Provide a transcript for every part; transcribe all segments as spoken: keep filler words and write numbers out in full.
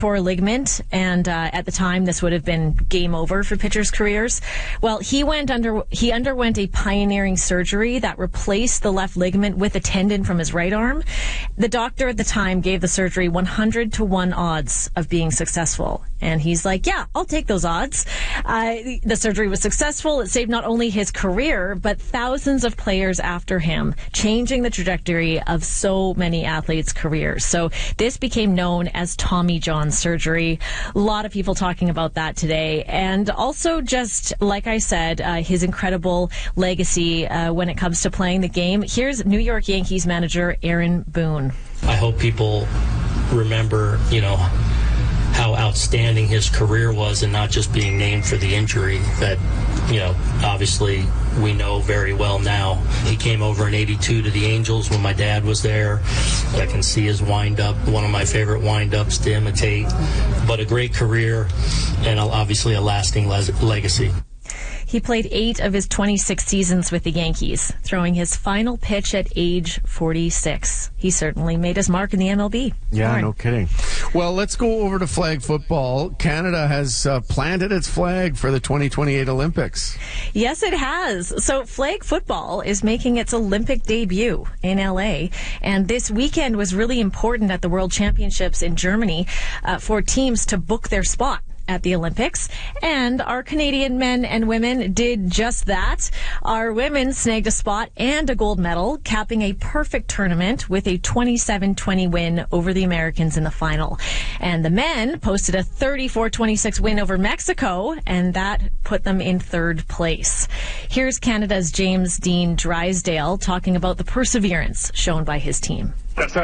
Torn ligament, and uh, at the time this would have been game over for pitchers' careers. Well, he went under he underwent a pioneering surgery that replaced the left ligament with a tendon from his right arm. The doctor at the time gave the surgery one hundred to one odds of being successful, and he's like, yeah, I'll take those odds. Uh, the surgery was successful. It saved not only his career, but thousands of players after him, changing the trajectory of so many athletes' careers. So this became known as Tommy John surgery. A lot of people talking about that today. And also just, like I said, uh, his incredible legacy uh, when it comes to playing the game. Here's New York Yankees manager Aaron Boone. I hope people remember, you know, how outstanding his career was, and not just being named for the injury that, you know, obviously we know very well now. He came over in eighty-two to the Angels when my dad was there. I can see his wind-up, one of my favorite wind-ups to imitate. But a great career, and obviously a lasting le- legacy. He played eight of his twenty-six seasons with the Yankees, throwing his final pitch at age forty-six. He certainly made his mark in the M L B. Yeah, Lauren. No kidding. Well, let's go over to flag football. Canada has uh, planted its flag for the twenty twenty-eight Olympics. Yes, it has. So flag football is making its Olympic debut in L A, and this weekend was really important at the World Championships in Germany uh, for teams to book their spot at the Olympics, and our Canadian men and women did just that. Our women snagged a spot and a gold medal, capping a perfect tournament with a twenty-seven twenty win over the Americans in the final. And the men posted a thirty-four twenty-six win over Mexico, and that put them in third place. Here's Canada's James Dean Drysdale talking about the perseverance shown by his team.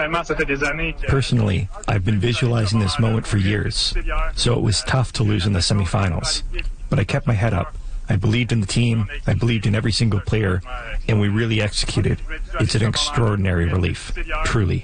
Personally, I've been visualizing this moment for years, so it was tough to lose in the semifinals. But I kept my head up. I believed in the team, I believed in every single player, and we really executed. It's an extraordinary relief, truly.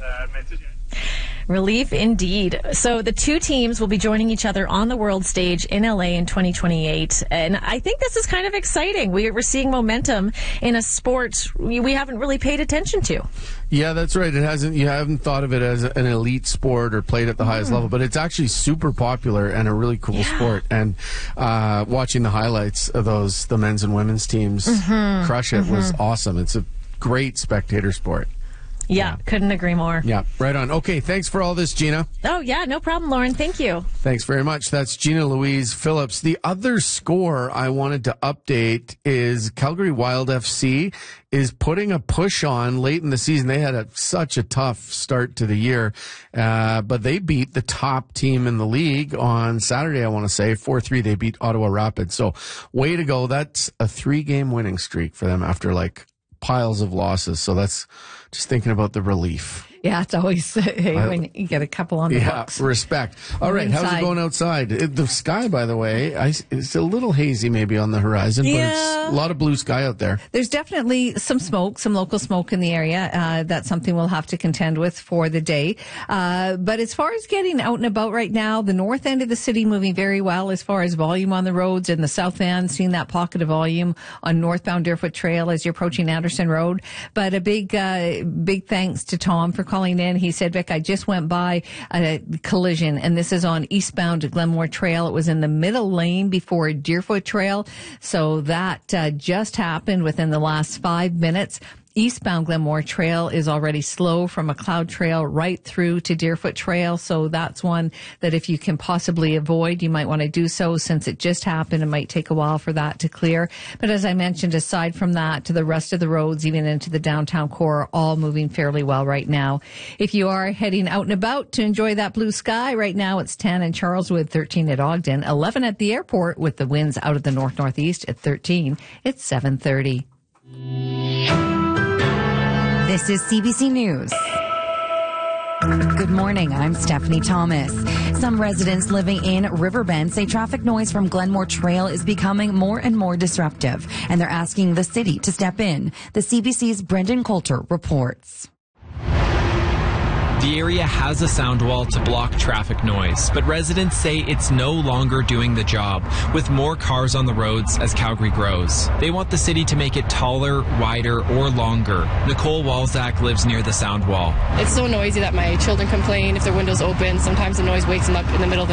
Relief indeed. So the two teams will be joining each other on the world stage in L A in twenty twenty-eight. And I think this is kind of exciting. We're seeing momentum in a sport we haven't really paid attention to. Yeah, that's right. It hasn't. You haven't thought of it as an elite sport or played at the highest mm. level, but it's actually super popular and a really cool yeah. sport. And uh, watching the highlights of those, the men's and women's teams mm-hmm. crush it mm-hmm. was awesome. It's a great spectator sport. Yeah, yeah, couldn't agree more. Yeah, right on. Okay, thanks for all this, Gina. Oh, yeah, no problem, Lauren. Thank you. Thanks very much. That's Gina Louise Phillips. The other score I wanted to update is Calgary Wild F C is putting a push on late in the season. They had a, such a tough start to the year, uh, but they beat the top team in the league on Saturday, I want to say. four three, they beat Ottawa Rapids. So, way to go. That's a three-game winning streak for them after, like, piles of losses. So that's just thinking about the relief. Yeah, it's always hey, I, when you get a couple on the yeah, books. Respect. All right, inside. How's it going outside? It, the sky, by the way, I, it's a little hazy maybe on the horizon, yeah. but it's a lot of blue sky out there. There's definitely some smoke, some local smoke in the area. Uh, that's something we'll have to contend with for the day. Uh, but as far as getting out and about right now, the north end of the city moving very well as far as volume on the roads, and the south end seeing that pocket of volume on northbound Deerfoot Trail as you're approaching Anderson Road. But a big, uh, big thanks to Tom for calling in. He said, Vic, I just went by a collision, and this is on eastbound Glenmore Trail. It was in the middle lane before Deerfoot Trail. So that uh, just happened within the last five minutes. Eastbound Glenmore Trail is already slow from McLeod Trail right through to Deerfoot Trail. So that's one that if you can possibly avoid, you might want to do so since it just happened. It might take a while for that to clear. But as I mentioned, aside from that, to the rest of the roads, even into the downtown core, are all moving fairly well right now. If you are heading out and about to enjoy that blue sky, right now it's ten in Charleswood, thirteen at Ogden, eleven at the airport with the winds out of the north-northeast at thirteen. It's seven thirty. This is C B C News. Good morning, I'm Stephanie Thomas. Some residents living in Riverbend say traffic noise from Glenmore Trail is becoming more and more disruptive, and they're asking the city to step in. The C B C's Brendan Coulter reports. The area has a sound wall to block traffic noise, but residents say it's no longer doing the job, with more cars on the roads as Calgary grows. They want the city to make it taller, wider, or longer. Nicole Walzak lives near the sound wall. It's so noisy that my children complain if their windows open. Sometimes the noise wakes them up in the middle of the